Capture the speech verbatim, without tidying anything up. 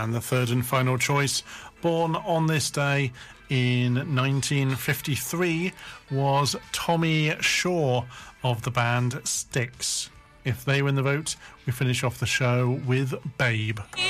And the third and final choice, born on this day in nineteen fifty-three, was Tommy Shaw of the band Styx. If they win the vote, we finish off the show with Babe.